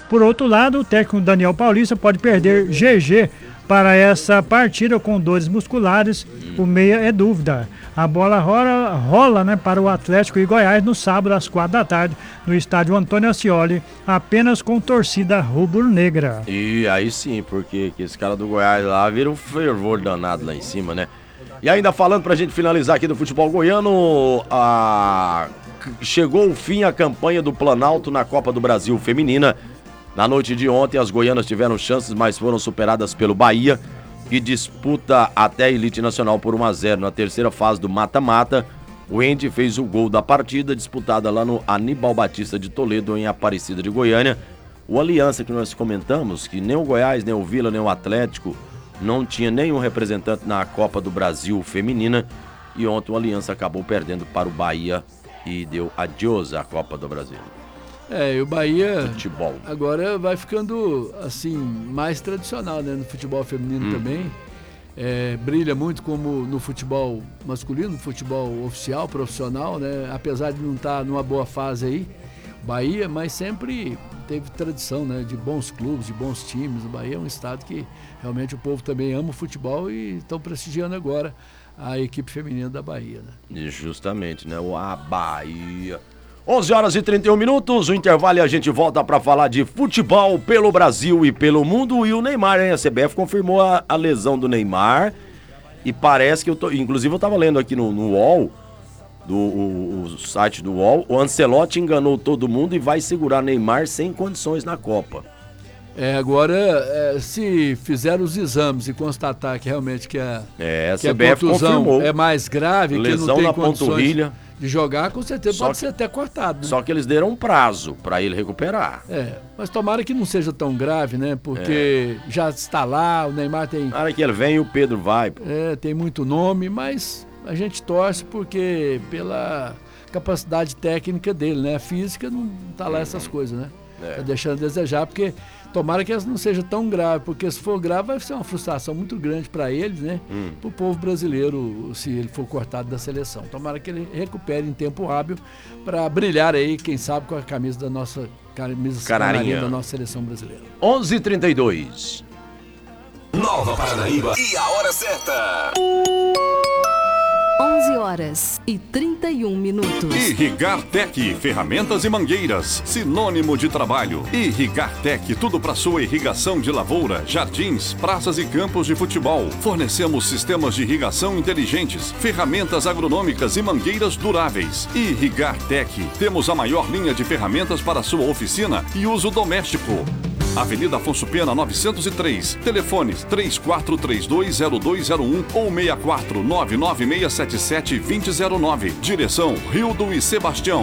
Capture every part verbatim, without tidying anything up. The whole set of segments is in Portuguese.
Por outro lado, o técnico Daniel Paulista pode perder G G para essa partida com dores musculares. O meia é dúvida. A bola rola, rola né, para o Atlético e Goiás no sábado às quatro da tarde no estádio Antônio Ascioli, apenas com torcida rubro-negra. E aí sim, porque esse cara do Goiás lá vira um fervor danado lá em cima, né? E ainda falando pra gente finalizar aqui do futebol goiano, a... chegou o fim a campanha do Planalto na Copa do Brasil Feminina. Na noite de ontem, as goianas tiveram chances, mas foram superadas pelo Bahia, que disputa até a elite nacional por um a zero. Na terceira fase do mata-mata, o Andy fez o gol da partida, disputada lá no Aníbal Batista de Toledo, em Aparecida de Goiânia. O Aliança, que nós comentamos, que nem o Goiás, nem o Vila, nem o Atlético, não tinha nenhum representante na Copa do Brasil Feminina. E ontem o Aliança acabou perdendo para o Bahia e deu adiós à Copa do Brasil. É, e o Bahia Futebol. agora vai ficando assim mais tradicional, né, no futebol feminino hum. também. É, brilha muito como no futebol masculino, no futebol oficial, profissional, né? Apesar de não estar numa boa fase aí, Bahia, mas sempre teve tradição, né, de bons clubes, de bons times. O Bahia é um estado que realmente o povo também ama o futebol e estão prestigiando agora a equipe feminina da Bahia, né? E justamente, né, o a Bahia. onze horas e trinta e um minutos, o intervalo, e a gente volta para falar de futebol pelo Brasil e pelo mundo. E o Neymar, hein? A C B F confirmou a, a lesão do Neymar. E parece que eu tô. Inclusive, eu tava lendo aqui no, no U O L, do, o, o site do U O L, o Ancelotti enganou todo mundo e vai segurar Neymar sem condições na Copa. É, agora, é, se fizer os exames e constatar que realmente que a, é, a, que a C B F contusão confirmou. é mais grave, lesão que não tem na condições panturrilha de jogar, com certeza só pode que, ser até cortado, né? Só que eles deram um prazo para ele recuperar. É, mas tomara que não seja tão grave, né? Porque é. já está lá, o Neymar tem... Na hora que ele vem, o Pedro vai. Pô. É, tem muito nome, mas a gente torce porque pela capacidade técnica dele, né? A física não tá lá essas coisas, né? É. Tá deixando a desejar, porque tomara que não seja tão grave, porque se for grave vai ser uma frustração muito grande para eles, né? Hum. Para o povo brasileiro, se ele for cortado da seleção. Tomara que ele recupere em tempo hábil para brilhar aí, quem sabe, com a camisa da nossa camisa canarinha da nossa seleção brasileira. onze e trinta e dois. Nova Paranaíba e a hora certa. onze horas e trinta e um minutos. Irrigar Tech, ferramentas e mangueiras, sinônimo de trabalho. Irrigar Tech, tudo para sua irrigação de lavoura, jardins, praças e campos de futebol. Fornecemos sistemas de irrigação inteligentes, ferramentas agronômicas e mangueiras duráveis. Irrigar Tech, temos a maior linha de ferramentas para sua oficina e uso doméstico. Avenida Afonso Pena novecentos e três, telefones três quatro três dois zero dois zero um ou seis quatro nove nove seis sete sete dois zero zero nove. Direção Rildo e Sebastião.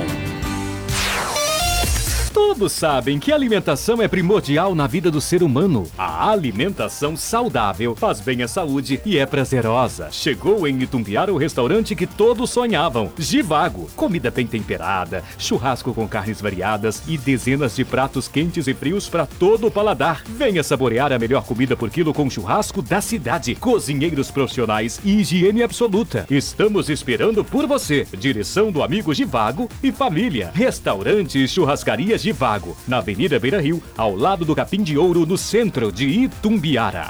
Todos sabem que a alimentação é primordial na vida do ser humano. A alimentação saudável faz bem à saúde e é prazerosa. Chegou em Itumbiara o restaurante que todos sonhavam. Givago, comida bem temperada, churrasco com carnes variadas e dezenas de pratos quentes e frios para todo o paladar. Venha saborear a melhor comida por quilo com churrasco da cidade. Cozinheiros profissionais e higiene absoluta. Estamos esperando por você. Direção do amigo Givago e família. Restaurante e churrascaria Givago, na Avenida Beira Rio, ao lado do Capim de Ouro, no centro de Itumbiara.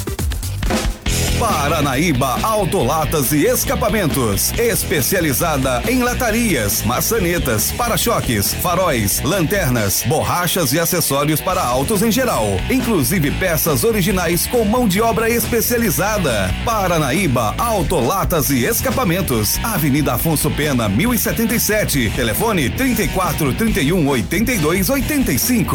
Paranaíba Autolatas e Escapamentos, especializada em latarias, maçanetas, para-choques, faróis, lanternas, borrachas e acessórios para autos em geral, inclusive peças originais com mão de obra especializada. Paranaíba Autolatas e Escapamentos, Avenida Afonso Pena, mil e setenta e sete, telefone trinta e quatro, trinta e um, oitenta e dois, oitenta e cinco.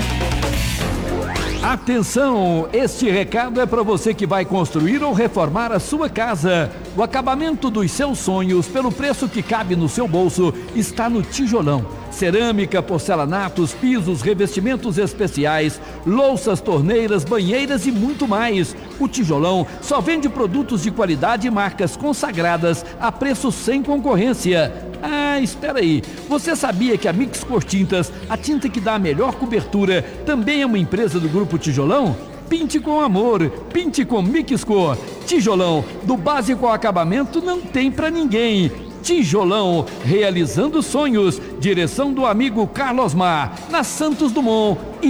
Atenção, este recado é para você que vai construir ou reformar a sua casa. O acabamento dos seus sonhos, pelo preço que cabe no seu bolso, está no Tijolão. Cerâmica, porcelanatos, pisos, revestimentos especiais, louças, torneiras, banheiras e muito mais. O Tijolão só vende produtos de qualidade e marcas consagradas a preço sem concorrência. Ah, espera aí. Você sabia que a Mix Cor Tintas, a tinta que dá a melhor cobertura, também é uma empresa do Grupo Tijolão? Pinte com amor, pinte com Mix Cor. Tijolão, do básico ao acabamento, não tem pra ninguém. Tijolão, realizando sonhos. Direção do amigo Carlos Mar, na Santos Dumont.